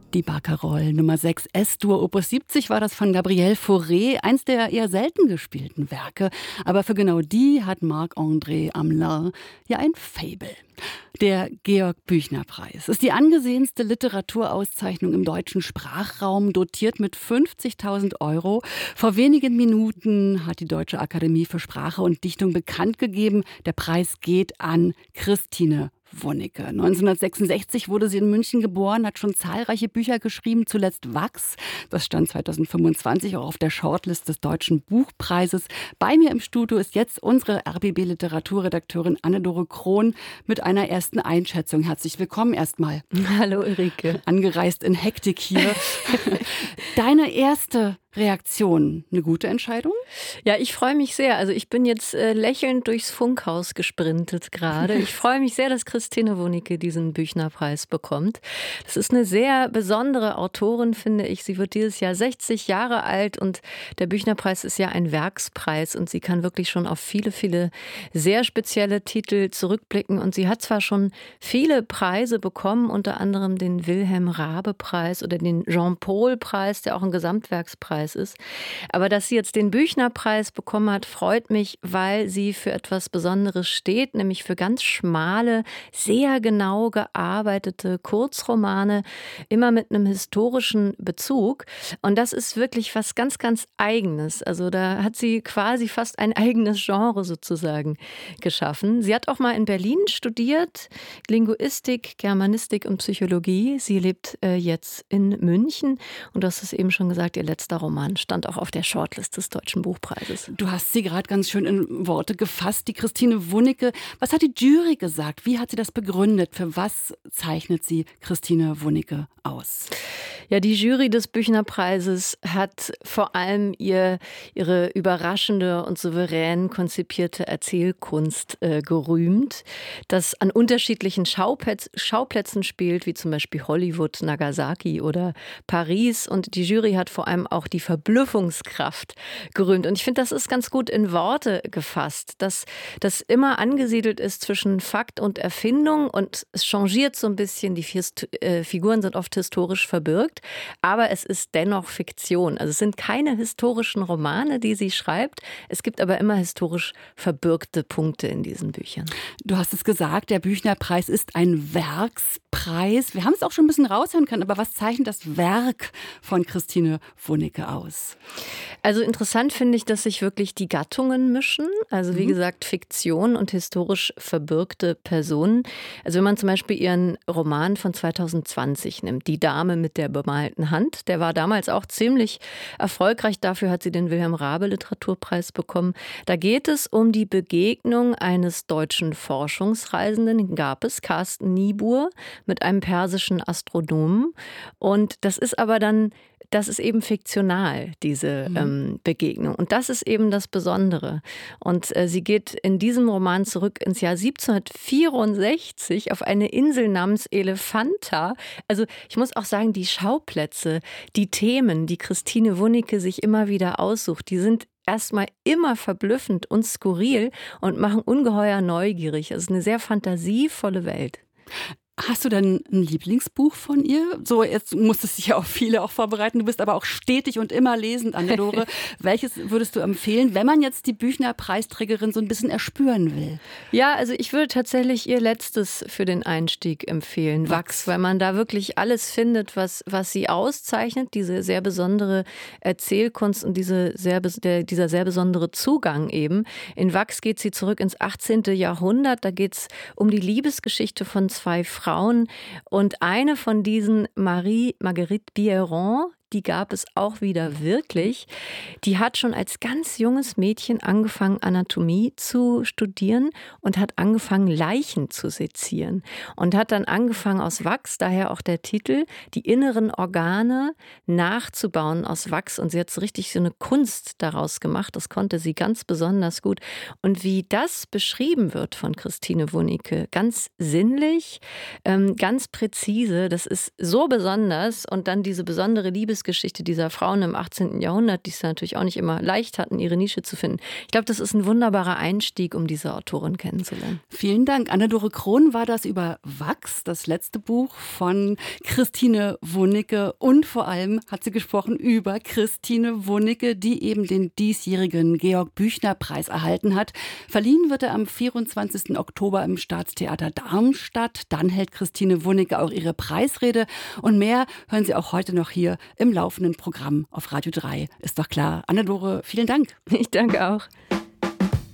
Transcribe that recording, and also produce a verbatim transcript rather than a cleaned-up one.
Die Barcarolle Nummer sechs S-Dur Opus siebzig war das von Gabriel Fauré, eins der eher selten gespielten Werke. Aber für genau die hat Marc-André Hamelin ja ein Faible. Der Georg-Büchner-Preis ist die angesehenste Literaturauszeichnung im deutschen Sprachraum, dotiert mit fünfzigtausend Euro. Vor wenigen Minuten hat die Deutsche Akademie für Sprache und Dichtung bekannt gegeben, der Preis geht an Christine Wunneke. neunzehnhundertsechsundsechzig wurde sie in München geboren, hat schon zahlreiche Bücher geschrieben, zuletzt Wachs. Das stand zweitausendfünfundzwanzig auch auf der Shortlist des Deutschen Buchpreises. Bei mir im Studio ist jetzt unsere R B B-Literaturredakteurin Anne-Dore Krohn mit einer ersten Einschätzung. Herzlich willkommen erstmal. Hallo Ulrike. Angereist in Hektik hier. Deine erste Reaktion, eine gute Entscheidung? Ja, ich freue mich sehr. Also ich bin jetzt äh, lächelnd durchs Funkhaus gesprintet gerade. Ich freue mich sehr, dass Christine Wunneke diesen Büchnerpreis bekommt. Das ist eine sehr besondere Autorin, finde ich. Sie wird dieses Jahr sechzig Jahre alt und der Büchnerpreis ist ja ein Werkspreis und sie kann wirklich schon auf viele, viele sehr spezielle Titel zurückblicken. Und sie hat zwar schon viele Preise bekommen, unter anderem den Wilhelm-Raabe-Preis oder den Jean-Paul-Preis, der auch ein Gesamtwerkspreis ist. Aber dass sie jetzt den Büchnerpreis bekommen hat, freut mich, weil sie für etwas Besonderes steht, nämlich für ganz schmale, sehr genau gearbeitete Kurzromane, immer mit einem historischen Bezug. Und das ist wirklich was ganz, ganz Eigenes. Also da hat sie quasi fast ein eigenes Genre sozusagen geschaffen. Sie hat auch mal in Berlin studiert, Linguistik, Germanistik und Psychologie. Sie lebt äh, jetzt in München und du hast es eben schon gesagt, ihr letzter Roman Roman stand auch auf der Shortlist des Deutschen Buchpreises. Du hast sie gerade ganz schön in Worte gefasst, die Christine Wunneke. Was hat die Jury gesagt? Wie hat sie das begründet? Für was zeichnet sie Christine Wunneke aus? Ja, die Jury des Büchnerpreises hat vor allem ihr, ihre überraschende und souverän konzipierte Erzählkunst äh, gerühmt, das an unterschiedlichen Schauplätz, Schauplätzen spielt, wie zum Beispiel Hollywood, Nagasaki oder Paris. Und die Jury hat vor allem auch die Verblüffungskraft gerühmt. Und ich finde, das ist ganz gut in Worte gefasst, dass das immer angesiedelt ist zwischen Fakt und Erfindung und es changiert so ein bisschen. Die äh, Figuren sind oft historisch verbürgt. Aber es ist dennoch Fiktion. Also es sind keine historischen Romane, die sie schreibt. Es gibt aber immer historisch verbürgte Punkte in diesen Büchern. Du hast es gesagt, der Büchnerpreis ist ein Werkspreis. Wir haben es auch schon ein bisschen raushören können, aber was zeichnet das Werk von Christine Wunneke aus? Also interessant finde ich, dass sich wirklich die Gattungen mischen. Also wie mhm. gesagt, Fiktion und historisch verbürgte Personen. Also wenn man zum Beispiel ihren Roman von zweitausendzwanzig nimmt, Die Dame mit der bemalten Hand. Der war damals auch ziemlich erfolgreich. Dafür hat sie den Wilhelm-Raabe-Literaturpreis bekommen. Da geht es um die Begegnung eines deutschen Forschungsreisenden, den gab es, Carsten Niebuhr, mit einem persischen Astronomen. Und das ist aber dann Das ist eben fiktional, diese mhm. ähm, Begegnung. Und das ist eben das Besondere. Und äh, sie geht in diesem Roman zurück ins Jahr siebzehnhundertvierundsechzig auf eine Insel namens Elephanta. Also ich muss auch sagen, die Schauplätze, die Themen, die Christine Wunneke sich immer wieder aussucht, die sind erstmal immer verblüffend und skurril und machen ungeheuer neugierig. Es ist eine sehr fantasievolle Welt. Hast du denn ein Lieblingsbuch von ihr? So, jetzt musstest du dich ja auch viele auch vorbereiten. Du bist aber auch stetig und immer lesend, Anne-Dore. Welches würdest du empfehlen, wenn man jetzt die Büchner-Preisträgerin so ein bisschen erspüren will? Ja, also ich würde tatsächlich ihr letztes für den Einstieg empfehlen, Wachs, Wachs weil man da wirklich alles findet, was, was sie auszeichnet, diese sehr besondere Erzählkunst und diese sehr, der, dieser sehr besondere Zugang eben. In Wachs geht sie zurück ins achtzehnten Jahrhundert. Da geht es um die Liebesgeschichte von zwei Frauen. Und eine von diesen, Marie Marguerite Biéron, die gab es auch wieder wirklich. Die hat schon als ganz junges Mädchen angefangen, Anatomie zu studieren und hat angefangen, Leichen zu sezieren. Und hat dann angefangen, aus Wachs, daher auch der Titel, die inneren Organe nachzubauen aus Wachs. Und sie hat so richtig so eine Kunst daraus gemacht. Das konnte sie ganz besonders gut. Und wie das beschrieben wird von Christine Wunneke, ganz sinnlich, ganz präzise, das ist so besonders. Und dann diese besondere Liebes Lebensgeschichte dieser Frauen im achtzehnten Jahrhundert, die es natürlich auch nicht immer leicht hatten, ihre Nische zu finden. Ich glaube, das ist ein wunderbarer Einstieg, um diese Autorin kennenzulernen. Vielen Dank. Anne-Dore Krohn war das über Wachs, das letzte Buch von Christine Wunicke. Und vor allem hat sie gesprochen über Christine Wunicke, die eben den diesjährigen Georg-Büchner-Preis erhalten hat. Verliehen wird er am vierundzwanzigsten Oktober im Staatstheater Darmstadt. Dann hält Christine Wunicke auch ihre Preisrede. Und mehr hören Sie auch heute noch hier im laufenden Programm auf Radio drei. Ist doch klar. Anne-Dore, vielen Dank. Ich danke auch.